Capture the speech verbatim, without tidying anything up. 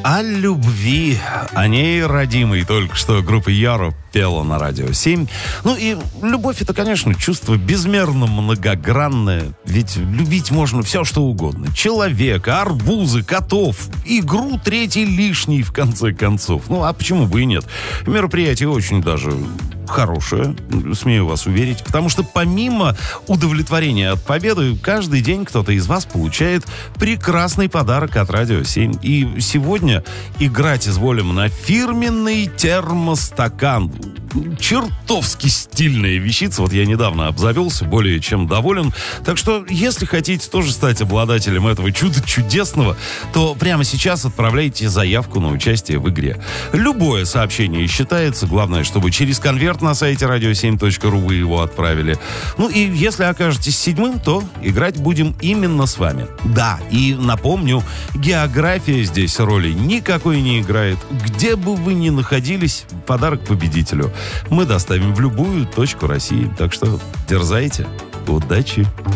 О любви, о ней, родимой, только что группа Яро пела на Радио семь. Ну и любовь — это, конечно, чувство безмерно многогранное. Ведь любить можно все, что угодно. Человека, арбузы, котов, игру третий лишний, в конце концов. Ну, а почему бы и нет? Мероприятие очень даже хорошее, смею вас уверить. Потому что помимо удовлетворения от победы, каждый день кто-то из вас получает прекрасный подарок от Радио семь. И сегодня играть изволим на фирменный термостакан. Чертовски стильная вещица. Вот я недавно обзавелся, более чем доволен. Так что, если хотите тоже стать обладателем этого чуда чудесного, то прямо сейчас отправляйте заявку на участие в игре. Любое сообщение считается. Главное, чтобы через конверт на сайте радио семь точка ру вы его отправили. Ну и если окажетесь седьмым, то играть будем именно с вами. Да, и напомню, география здесь роли никакой не играет. Где бы вы ни находились, подарок победителю мы доставим в любую точку России. Так что дерзайте. Удачи!